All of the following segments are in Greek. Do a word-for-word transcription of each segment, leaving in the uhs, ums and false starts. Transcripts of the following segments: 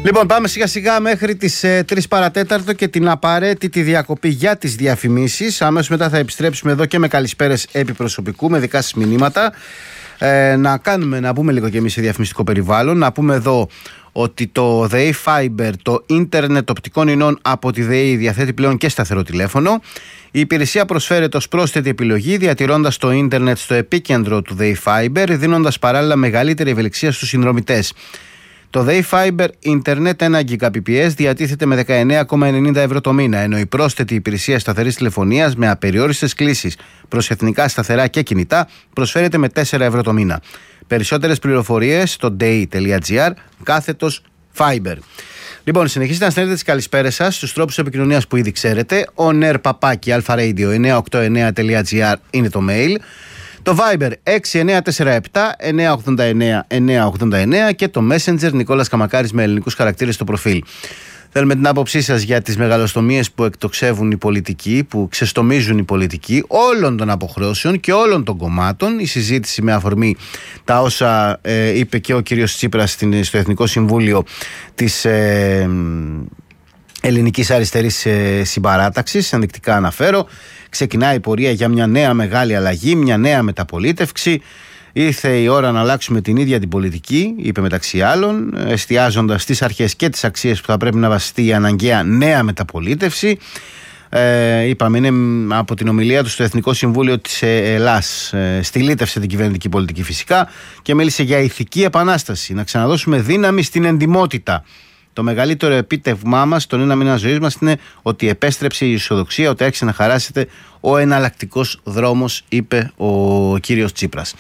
Λοιπόν, πάμε σιγά σιγά μέχρι τις ε, τρεις παρατέταρτο και την απαραίτητη διακοπή για τις διαφημίσεις. Αμέσως μετά θα επιστρέψουμε εδώ και με καλησπέρες επί προσωπικού, με δικά σας μηνύματα. Ε, να κάνουμε, να μπούμε λίγο και εμείς σε διαφημιστικό περιβάλλον. Να πούμε εδώ ότι το ΔΕΗ Fiber, το ίντερνετ οπτικών ινών από τη ΔΕΗ, διαθέτει πλέον και σταθερό τηλέφωνο. Η υπηρεσία προσφέρεται ως πρόσθετη επιλογή, διατηρώντας το ίντερνετ στο επίκεντρο του ΔΕΗ Fiber, δίνοντας παράλληλα μεγαλύτερη ευελιξία στους συνδρομητές. Το ΔΕΗ Fiber Internet ένα Gbps διατίθεται με δεκαεννέα κόμμα ενενήντα ευρώ το μήνα, ενώ η πρόσθετη υπηρεσία σταθερής τηλεφωνίας με απεριόριστες κλήσεις προς εθνικά σταθερά και κινητά προσφέρεται με τέσσερα ευρώ το μήνα. Περισσότερες πληροφορίες στο dei.gr κάθετος Fiber. Λοιπόν, συνεχίστε να στέλνετε τις καλησπέρες σας στους τρόπους επικοινωνίας που ήδη ξέρετε. on air παπάκι alpharadio εννιακόσια ογδόντα εννέα τελεία gr είναι το mail. Το Viber έξι εννέα τέσσερα επτά εννιακόσια ογδόντα εννέα εννιακόσια ογδόντα εννέα και το Messenger Νικόλας Καμακάρης με ελληνικούς χαρακτήρες στο προφίλ. Θέλουμε την άποψή σας για τις μεγαλοστομίες που εκτοξεύουν οι πολιτικοί, που ξεστομίζουν οι πολιτικοί όλων των αποχρώσεων και όλων των κομμάτων. Η συζήτηση με αφορμή τα όσα ε, είπε και ο κύριος Τσίπρας στην, στο Εθνικό Συμβούλιο της ε, Ελληνικής Αριστερής ε, Συμπαράταξης, ενδεικτικά αναφέρω. Ξεκινάει η πορεία για μια νέα μεγάλη αλλαγή, μια νέα μεταπολίτευση. Ήρθε η ώρα να αλλάξουμε την ίδια την πολιτική, είπε μεταξύ άλλων, εστιάζοντας στις αρχές και τις αξίες που θα πρέπει να βασιστεί η αναγκαία νέα μεταπολίτευση. Ε, είπαμε, είναι από την ομιλία του στο Εθνικό Συμβούλιο της Ελλάς. Ε, στυλίτευσε την κυβερνητική πολιτική φυσικά και μίλησε για ηθική επανάσταση. Να ξαναδώσουμε δύναμη στην εντιμότητα. Το μεγαλύτερο επίτευγμά μας, τον ένα μήνα ζωής μας, είναι ότι επέστρεψε η αισιοδοξία, ότι άρχισε να χαράσεται ο εναλλακτικός δρόμος, είπε ο κύριος Τσίπρας.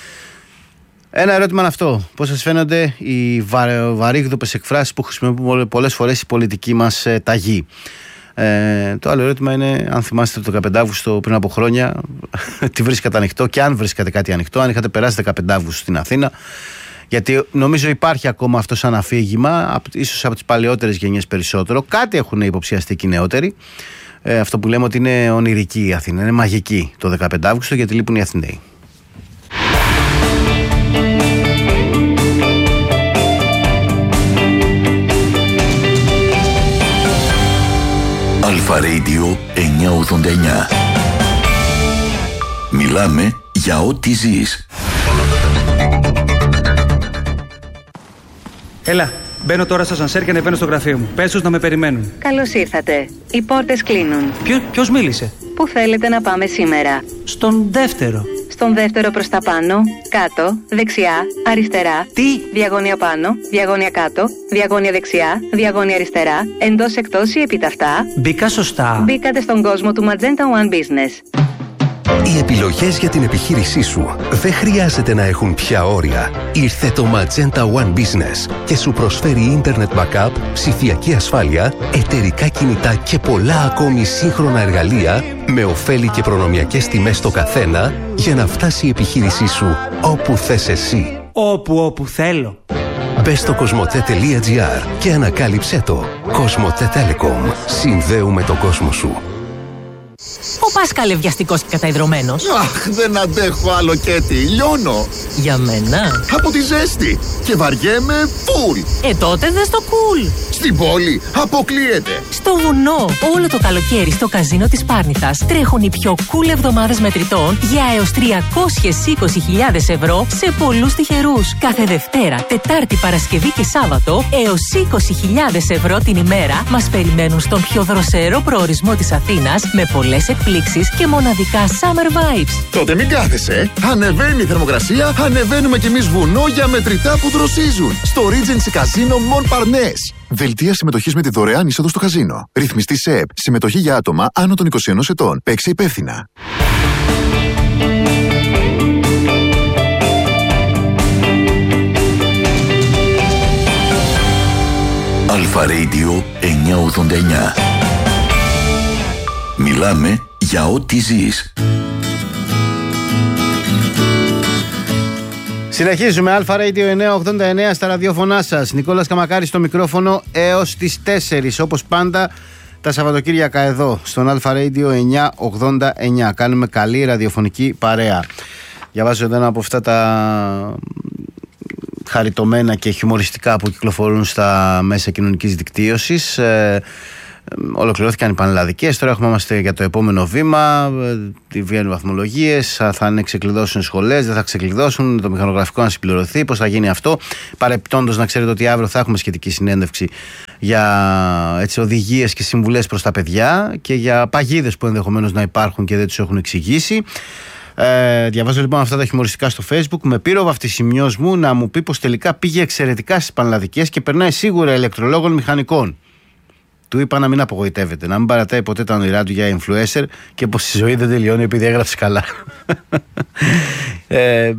Ένα ερώτημα είναι αυτό. Πώς σας φαίνονται οι βα... βαρύγδουπες εκφράσεις που χρησιμοποιούν πολλές φορές η πολιτική μας ε, ταγή. Ε, το άλλο ερώτημα είναι αν θυμάστε το δεκαπέντε Αυγούστου πριν από χρόνια, τι βρίσκατε ανοιχτό και αν βρίσκατε κάτι ανοιχτό, αν είχατε περάσει δεκαπέντε Αυγούστου στην Αθήνα. Γιατί νομίζω υπάρχει ακόμα αυτό σαν αφήγημα, ίσως από τις παλαιότερες γενιές περισσότερο. Κάτι έχουν υποψιαστεί και οι νεότεροι. Ε, αυτό που λέμε ότι είναι ονειρική η Αθήνα, είναι μαγική το δεκαπέντε Αυγούστου γιατί λείπουν οι Αθηναίοι. Αλφα Radio εννιακόσια ογδόντα εννέα. Μιλάμε για ό,τι ζεις. Έλα, μπαίνω τώρα στο σανσέρ και ανεβαίνω στο γραφείο μου. Πες τους να με περιμένουν. Καλώς ήρθατε. Οι πόρτες κλείνουν. Ποιο, ποιος μίλησε? Πού θέλετε να πάμε σήμερα? Στον δεύτερο. Στον δεύτερο προς τα πάνω, κάτω, δεξιά, αριστερά. Τι? Διαγώνια πάνω, διαγώνια κάτω, διαγώνια δεξιά, διαγώνια αριστερά, εντός εκτός ή επιταυτά. Μπήκα σωστά. Μπήκατε στον κόσμο του Magenta One Business. Οι επιλογές για την επιχείρησή σου δεν χρειάζεται να έχουν πια όρια. Ήρθε το Magenta One Business και σου προσφέρει Internet Backup, ψηφιακή ασφάλεια, εταιρικά κινητά και πολλά ακόμη σύγχρονα εργαλεία με ωφέλη και προνομιακές τιμές στο καθένα για να φτάσει η επιχείρησή σου όπου θες εσύ. Όπου όπου θέλω. Μπες στο κοσμοτέ.gr και ανακάλυψέ το. Κοσμοτέ Telecom. Συνδέουμε τον κόσμο σου. Ο Πάσχαλ βιαστικός και καταϊδρωμένος. Αχ, δεν αντέχω άλλο Κέτι, λιώνω. Για μένα. Από τη ζέστη και βαριέμαι φουλ. Ε, τότε δες το κουλ. Στην πόλη αποκλείεται. Στο βουνό, όλο το καλοκαίρι στο καζίνο της Πάρνηθας τρέχουν οι πιο cool εβδομάδες μετρητών για έως τριακόσιες είκοσι χιλιάδες ευρώ σε πολλούς τυχερούς. Κάθε Δευτέρα, Τετάρτη, Παρασκευή και Σάββατο έως είκοσι χιλιάδες ευρώ την ημέρα μας περιμένουν στον πιο δροσερό προορισμό της Αθήνας με πολλές εκπλήξεις και μοναδικά summer vibes. Τότε μην κάθεσαι. Ανεβαίνει η θερμοκρασία, ανεβαίνουμε κι εμείς βουνό για μετρητά που δροσίζουν. Στο Regency Casino Montparnasse. Δελτία συμμετοχής με τη δωρεάν είσοδο στο καζίνο. Ρυθμιστή ΣΕΠ. Συμμετοχή για άτομα άνω των είκοσι ένα ετών. Παίξε υπεύθυνα. Αλφα Radio εννιακόσια ογδόντα εννέα. Μιλάμε για ό,τι ζεις. Συνεχίζουμε. Αλφα Radio εννιακόσια ογδόντα εννέα στα ραδιόφωνά σας. Νικόλας Καμακάρης στο μικρόφωνο έως τις τέσσερις. Όπως πάντα τα Σαββατοκύριακα εδώ στον Αλφα Radio εννιακόσια ογδόντα εννέα. Κάνουμε καλή ραδιοφωνική παρέα. Διαβάζω εδώ ένα από αυτά τα χαριτωμένα και χιουμοριστικά που κυκλοφορούν στα μέσα κοινωνικής δικτύωσης. Ε, Ολοκληρώθηκαν οι πανελλαδικές. Τώρα έχουμε είμαστε για το επόμενο βήμα. Βγαίνουν βαθμολογίες. Θα ξεκλειδώσουν οι σχολές, δεν θα ξεκλειδώσουν. Το μηχανογραφικό να συμπληρωθεί. Πώς θα γίνει αυτό. Παρεπιπτόντως, να ξέρετε ότι αύριο θα έχουμε σχετική συνέντευξη για έτσι, οδηγίες και συμβουλές προς τα παιδιά και για παγίδες που ενδεχομένως να υπάρχουν και δεν τους έχουν εξηγήσει. Ε, διαβάζω λοιπόν αυτά τα χιουμοριστικά στο Facebook. Με πήρε ο βαφτισιμιός μου να μου πει πως τελικά πήγε εξαιρετικά στις πανελλαδικές και περνάει σίγουρα ηλεκτρολόγων μηχανικών. Του είπα να μην απογοητεύεται, να μην παρατάει ποτέ τα όνειρά του για influencer και πως η ζωή δεν τελειώνει επειδή έγραψε καλά. ε,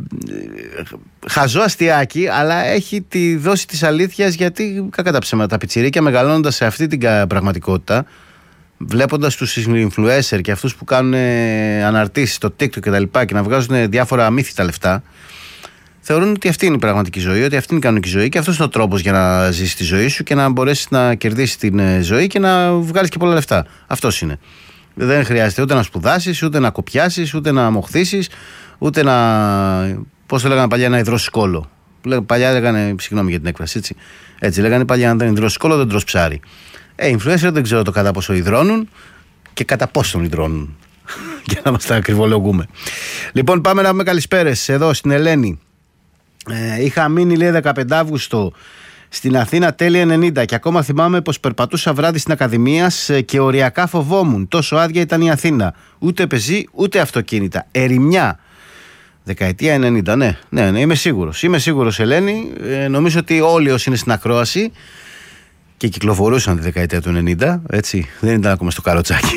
χαζό αστιάκι, αλλά έχει τη δόση της αλήθειας, γιατί κακά τα ψέματα, τα πιτσιρίκια μεγαλώνοντας σε αυτή την πραγματικότητα, βλέποντας τους influencer και αυτούς που κάνουν αναρτήσεις στο TikTok και τα λοιπά και να βγάζουν διάφορα αμύθιτα λεφτά, θεωρούν ότι αυτή είναι η πραγματική ζωή, ότι αυτή είναι η κανονική ζωή και αυτός είναι ο τρόπος για να ζήσεις τη ζωή σου και να μπορέσεις να κερδίσεις την ζωή και να βγάλεις και πολλά λεφτά. Αυτός είναι. Δεν χρειάζεται ούτε να σπουδάσεις, ούτε να κοπιάσεις, ούτε να μοχθήσεις, ούτε να. Πώς το λέγανε παλιά, να υδρώσεις κόλλο. Παλιά λέγανε, συγγνώμη για την έκφραση, έτσι. Έτσι λέγανε παλιά, αν δεν υδρώσεις κόλλο, δεν τρως ψάρι. Ε, influencer δεν ξέρω το κατά πόσο υδρώνουν και κατά πόσο τον υδρώνουν. Για να μας τα ακριβολογούμε. Λοιπόν, πάμε να πούμε καλησπέρες εδώ στην Ελένη. Ε, είχα μείνει, λέει, δεκαπέντε Αυγούστου στην Αθήνα τέλη ενενήντα και ακόμα θυμάμαι πως περπατούσα βράδυ στην Ακαδημίας και οριακά φοβόμουν. Τόσο άδεια ήταν η Αθήνα. Ούτε πεζή ούτε αυτοκίνητα. Ερημιά. Δεκαετία ενενήντα, ναι, ναι, ναι, είμαι σίγουρος. Είμαι σίγουρος, Ελένη. Ε, νομίζω ότι όλοι όσοι είναι στην ακρόαση και κυκλοφορούσαν τη δεκαετία του ενενήντα, έτσι, δεν ήταν ακόμα στο καροτσάκι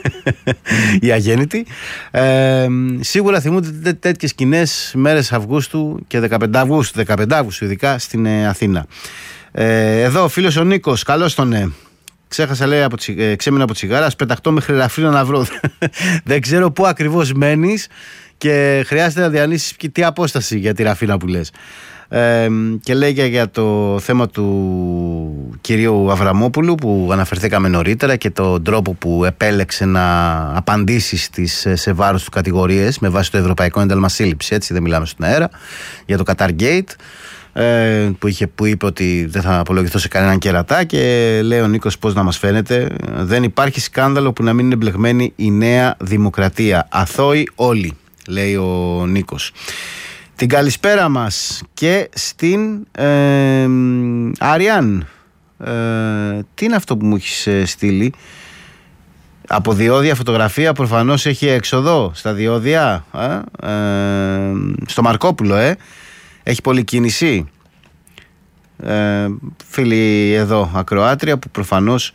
οι αγέννητοι, ε, σίγουρα θυμούνται τέτοιες σκηνές μέρες Αυγούστου και δεκαπέντε Αυγούστου, δεκαπέντε Αυγούστου ειδικά στην ε, Αθήνα. Ε, εδώ ο φίλος ο Νίκος, καλώς τον ε. Ξέχασα, λέει, από τσι, ε, ξέμεινα από τσιγάρα, ας πεταχτώ μέχρι Ελαφρύνα να βρω. Δεν ξέρω πού ακριβώς μένεις και χρειάζεται να διανύσεις τι απόσταση για τη Ραφίνα που λες. Ε, και λέγε για το θέμα του κυρίου Αβραμόπουλου που αναφερθήκαμε νωρίτερα και τον τρόπο που επέλεξε να απαντήσει στις, σε βάρος του κατηγορίες με βάση το Ευρωπαϊκό Ένταλμα Σύλληψης, έτσι, δεν μιλάμε στον αέρα, για το Qatar Gate, ε, που, είχε, που είπε ότι δεν θα απολογηθώ σε κανέναν κερατά. Και λέει ο Νίκος, πώς να μας φαίνεται, δεν υπάρχει σκάνδαλο που να μην είναι μπλεγμένη η νέα δημοκρατία, αθώοι όλοι, λέει ο Νίκος. Την καλησπέρα μας και στην ε, Αριάν. Ε, τι είναι αυτό που μου έχεις ε, στείλει? Από διόδια φωτογραφία, προφανώς έχει έξοδο στα διόδια, ε, ε, στο Μαρκόπουλο, ε. Έχει πολλή κίνηση. Ε, φίλοι εδώ, ακροάτρια, που προφανώς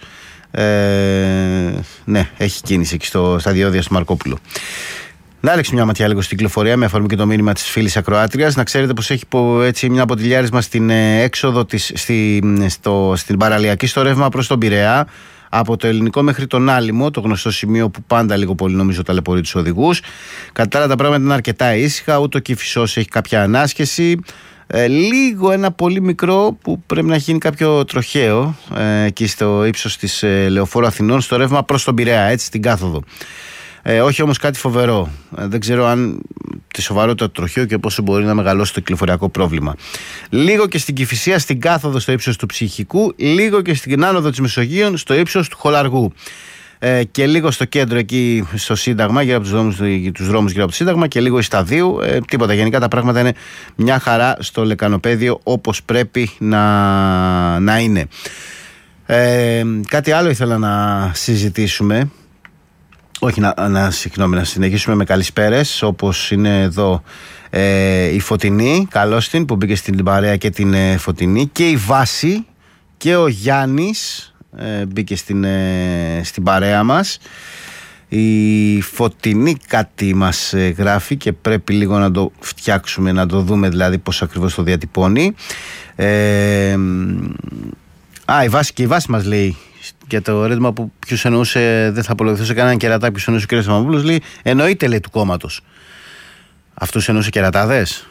ε, ναι, έχει κίνηση εκεί στο, στα διόδια στο Μαρκόπουλο. Να ρίξει μια ματιά λίγο στην κυκλοφορία με αφορμή και το μήνυμα της φίλης ακροάτριας. Να ξέρετε πως έχει έτσι μια ποτηλιάρισμα στην ε, έξοδο της, στη, στο, στην παραλιακή στο ρεύμα προς τον Πειραιά, από το Ελληνικό μέχρι τον Άλυμο, το γνωστό σημείο που πάντα λίγο πολύ νομίζω ταλαιπωρεί τους οδηγούς. Κατά τα άλλα τα πράγματα είναι αρκετά ήσυχα, ούτε ο Κηφισός έχει κάποια ανάσχεση. Ε, λίγο ένα πολύ μικρό που πρέπει να έχει γίνει κάποιο τροχαίο ε, εκεί στο ύψος της ε, Λεωφόρου Αθηνών, στο ρεύμα προς τον Πειραιά, έτσι, στην κάθοδο. Ε, όχι όμως κάτι φοβερό. Ε, δεν ξέρω αν τη σοβαρότητα του τροχαίου και πόσο μπορεί να μεγαλώσει το κυκλοφοριακό πρόβλημα. Λίγο και στην Κηφισία, στην κάθοδο στο ύψος του Ψυχικού, λίγο και στην άνοδο της Μεσογείων στο ύψος του Χολαργού. Ε, και λίγο στο κέντρο εκεί στο Σύνταγμα, γύρω από τους δρόμους, τους δρόμους γύρω από το Σύνταγμα, και λίγο Ισταδίου. Ε, τίποτα. Γενικά τα πράγματα είναι μια χαρά στο λεκανοπέδιο, όπως πρέπει να, να είναι. Ε, κάτι άλλο ήθελα να συζητήσουμε. Όχι, να, να, συγγνώμη, να συνεχίσουμε με καλησπέρες, όπως είναι εδώ ε, η Φωτεινή, καλώς την, που μπήκε στην παρέα, και την ε, Φωτεινή, και η Βάση και ο Γιάννης ε, μπήκε στην, ε, στην παρέα μας. Η Φωτεινή κάτι μας ε, γράφει και πρέπει λίγο να το φτιάξουμε, να το δούμε δηλαδή πώς ακριβώς το διατυπώνει. Ε, α, η Βάση, και η Βάση μας λέει για το ρεύμα που ποιος εννοούσε δεν θα απολογηθώ σε κανέναν κερατά, ποιος εννοούσε ο κ. Σαμαβούλος, λέει εννοείται, λέει, του κόμματος. Αυτούς εννοούσε κερατάδες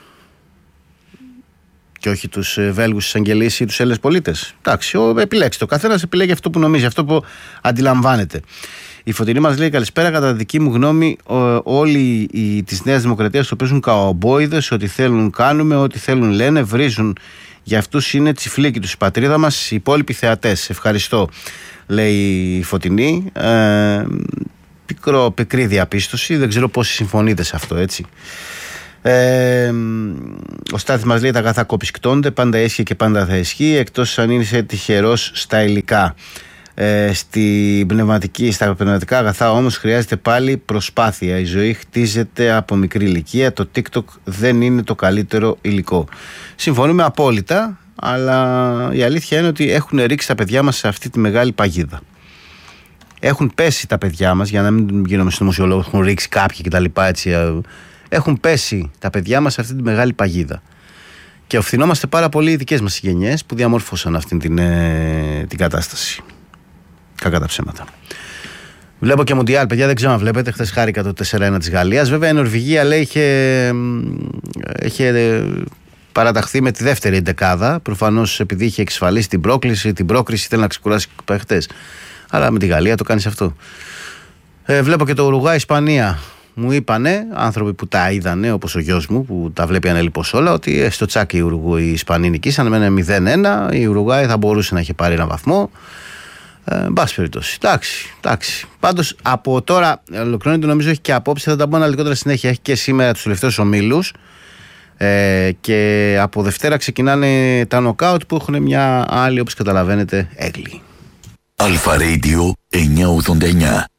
και όχι τους Βέλγους εισαγγελείς ή τους Έλληνες πολίτες. Εντάξει, επιλέξτε, ο καθένας επιλέγει αυτό που νομίζει, αυτό που αντιλαμβάνεται. Η Φωτεινή μας λέει καλησπέρα. Κατά τη δική μου γνώμη, όλοι οι της Νέας Δημοκρατίας το παίζουν καομπόιδες, ό,τι θέλουν κάνουμε, ό,τι θέλουν λένε, βρίζουν Για αυτούς είναι τσιφλίκι τους η πατρίδα μας, οι υπόλοιποι θεατές. Ευχαριστώ, λέει η Φωτεινή. Ε, πικρό, πικρή διαπίστωση, δεν ξέρω πόσοι συμφωνείτε σε αυτό, έτσι. Ε, ο Στάθης μας λέει: τα αγαθά κοπισκτώνται, πάντα έσχε και πάντα θα ισχύει, εκτός αν είσαι τυχερός στα υλικά. Ε, στη πνευματική, στα πνευματικά αγαθά όμως χρειάζεται πάλι προσπάθεια. Η ζωή χτίζεται από μικρή ηλικία. Το TikTok δεν είναι το καλύτερο υλικό. Συμφωνούμε απόλυτα, αλλά η αλήθεια είναι ότι έχουν ρίξει τα παιδιά μας σε αυτή τη μεγάλη παγίδα. Έχουν πέσει τα παιδιά μας, για να μην γίνομαι συνωμοσιολόγος, έχουν ρίξει κάποιοι κτλ. Έχουν πέσει τα παιδιά μας σε αυτή τη μεγάλη παγίδα. Και οφεινόμαστε πάρα πολύ οι δικές μας γενιές που διαμόρφωσαν αυτή την, ε, την κατάσταση. Κακά τα ψέματα. Βλέπω και Μουντιάλ, παιδιά, δεν ξέρω αν βλέπετε. Χθες χάρηκα το τέσσερα ένα της Γαλλίας. Βέβαια η Νορβηγία, λέει, είχε, είχε παραταχθεί με τη δεύτερη εντεκάδα. Προφανώς επειδή είχε εξασφαλίσει την πρόκληση, την πρόκριση, θέλει να ξεκουράσει παίχτες. Αλλά με τη Γαλλία το κάνεις αυτό. Ε, βλέπω και το Ουρουγουάη-Ισπανία. Μου είπανε άνθρωποι που τα είδανε, όπως ο γιος μου που τα βλέπει ανελιπώς όλα, ότι στο τσάκι οι Ισπανοί νικήσαν με ένα μηδέν ένα. Η Ουρουγουάη θα μπορούσε να είχε πάρει ένα βαθμό. Εν πάση περιπτώσει. Εντάξει, εντάξει. Πάντως από τώρα ολοκληρώνεται, νομίζω έχει και απόψε, θα τα πω αναλυτικότερα συνέχεια. Έχει και σήμερα τους τελευταίους ομίλους. Ε, και από Δευτέρα ξεκινάνε τα νοκάουτ που έχουν μια άλλη, όπως καταλαβαίνετε, έγκλη. Αλφα Radio εννιακόσια ογδόντα εννιά.